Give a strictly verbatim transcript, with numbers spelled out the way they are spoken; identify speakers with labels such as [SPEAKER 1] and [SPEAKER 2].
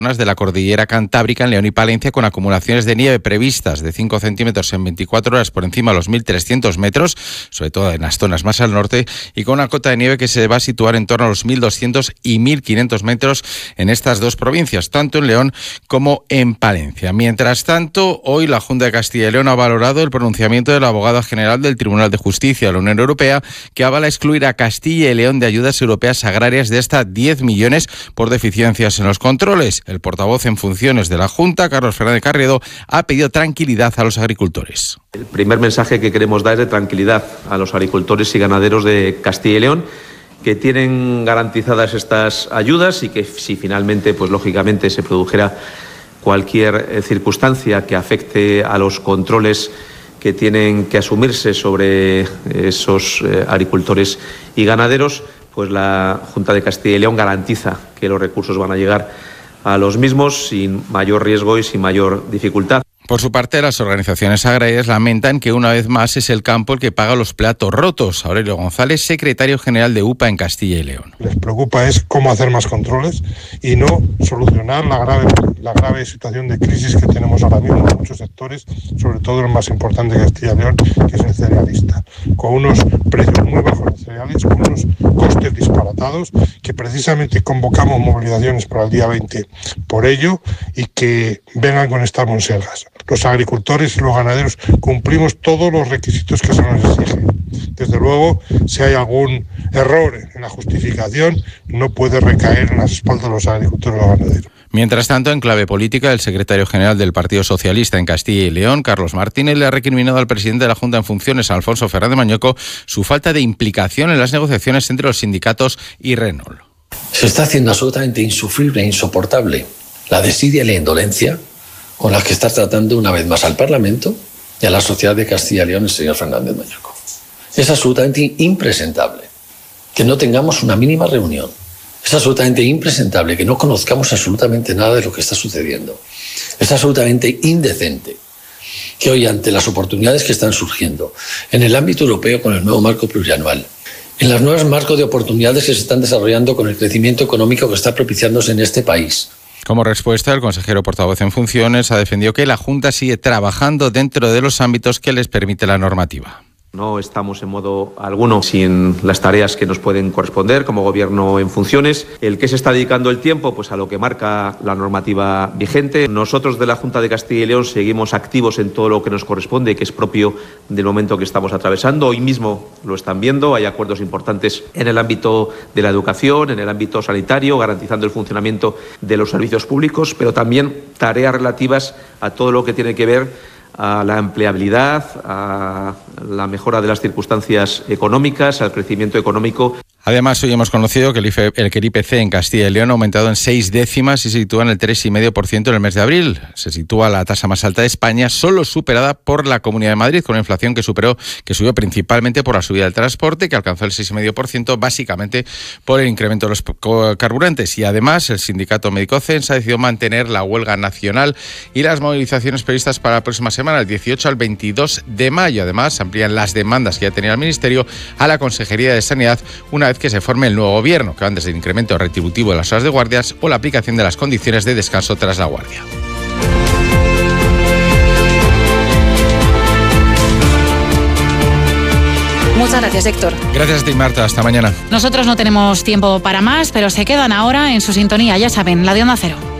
[SPEAKER 1] de la cordillera cantábrica en León y Palencia, con acumulaciones de nieve previstas de cinco centímetros en veinticuatro horas por encima de los mil trescientos metros, sobre todo en las zonas más al norte, y con una cota de nieve que se va a situar en torno a los mil doscientos y mil quinientos metros en estas dos provincias, tanto en León como en Palencia. Mientras tanto, hoy la Junta de Castilla y León ha valorado el pronunciamiento de la abogada general del Tribunal de Justicia de la Unión Europea, que avala excluir a Castilla y León de ayudas europeas agrarias de hasta diez millones por deficiencias en los controles. El portavoz en funciones de la Junta, Carlos Fernández Carriedo, ha pedido tranquilidad a los agricultores.
[SPEAKER 2] El primer mensaje que queremos dar es de tranquilidad a los agricultores y ganaderos de Castilla y León, que tienen garantizadas estas ayudas y que si finalmente, pues lógicamente, se produjera cualquier eh, circunstancia que afecte a los controles que tienen que asumirse sobre esos eh, agricultores y ganaderos, pues la Junta de Castilla y León garantiza que los recursos van a llegar a los mismos sin mayor riesgo y sin mayor dificultad.
[SPEAKER 1] Por su parte, las organizaciones agrarias lamentan que una vez más es el campo el que paga los platos rotos. Aurelio González, secretario general de U P A en Castilla y León.
[SPEAKER 3] Les preocupa es cómo hacer más controles y no solucionar la grave, la grave situación de crisis que tenemos ahora mismo en muchos sectores, sobre todo el más importante de Castilla y León, que es el cerealista, con unos precios muy bajos de cereales, con unos costes disparatados, que precisamente convocamos movilizaciones para el día veinte por ello y que vengan con estas monsergas. Los agricultores y los ganaderos cumplimos todos los requisitos que se nos exigen. Desde luego, si hay algún error en la justificación, no puede recaer en las espaldas de los agricultores y los ganaderos.
[SPEAKER 1] Mientras tanto, en clave política, el secretario general del Partido Socialista en Castilla y León, Carlos Martínez, le ha recriminado al presidente de la Junta en funciones, Alfonso Fernández Mañueco, su falta de implicación en las negociaciones entre los sindicatos y Renault.
[SPEAKER 4] Se está haciendo absolutamente insufrible e insoportable la desidia y la indolencia con las que está tratando una vez más al Parlamento y a la sociedad de Castilla y León el señor Fernández Mañueco. Es absolutamente impresentable que no tengamos una mínima reunión. Es absolutamente impresentable que no conozcamos absolutamente nada de lo que está sucediendo. Es absolutamente indecente que hoy, ante las oportunidades que están surgiendo en el ámbito europeo con el nuevo marco plurianual, en los nuevos marcos de oportunidades que se están desarrollando con el crecimiento económico que está propiciándose en este país.
[SPEAKER 1] Como respuesta, el consejero portavoz en funciones ha defendido que la Junta sigue trabajando dentro de los ámbitos que les permite la normativa.
[SPEAKER 2] No estamos en modo alguno sin las tareas que nos pueden corresponder como gobierno en funciones. ¿El qué se está dedicando el tiempo? Pues a lo que marca la normativa vigente. Nosotros de la Junta de Castilla y León seguimos activos en todo lo que nos corresponde, que es propio del momento que estamos atravesando. Hoy mismo lo están viendo, hay acuerdos importantes en el ámbito de la educación, en el ámbito sanitario, garantizando el funcionamiento de los servicios públicos, pero también tareas relativas a todo lo que tiene que ver a la empleabilidad, a la mejora de las circunstancias económicas, al crecimiento económico.
[SPEAKER 1] Además, hoy hemos conocido que el, I F E, el, que el I P C en Castilla y León ha aumentado en seis décimas y se sitúa en el tres coma cinco por ciento en el mes de abril. Se sitúa la tasa más alta de España, solo superada por la Comunidad de Madrid, con una inflación que superó, que subió principalmente por la subida del transporte, que alcanzó el seis coma cinco por ciento, básicamente por el incremento de los carburantes. Y además, el sindicato médico CENS ha decidido mantener la huelga nacional y las movilizaciones previstas para la próxima semana, del dieciocho al veintidós de mayo. Además, se amplían las demandas que ya tenía el Ministerio a la Consejería de Sanidad una vez que se forme el nuevo gobierno, que van desde el incremento retributivo de las horas de guardias o la aplicación de las condiciones de descanso tras la guardia.
[SPEAKER 5] Muchas gracias, Héctor.
[SPEAKER 1] Gracias a ti, Marta. Hasta mañana.
[SPEAKER 5] Nosotros no tenemos tiempo para más, pero se quedan ahora en su sintonía, ya saben, la de Onda Cero.